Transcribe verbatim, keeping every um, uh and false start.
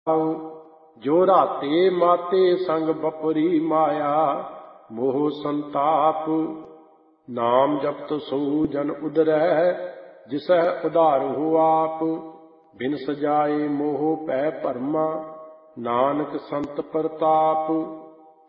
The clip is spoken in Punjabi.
ਜੋ ਰਾਤੇ ਮਾਤੇ ਸੰਗ ਬਪਰੀ ਮਾਇਆ, ਮੋਹ ਸੰਤਾਪ। ਨਾਮ ਜਪਤ ਸੋ ਜਨ ਉਦਰੈ, ਜਿਸੈ ਉਧਾਰਹੁ ਆਪ। ਬਿਨ ਸਜਾਏ ਮੋਹ ਪੈ ਭਰਮਾ, ਨਾਨਕ ਸੰਤ ਪ੍ਰਤਾਪ।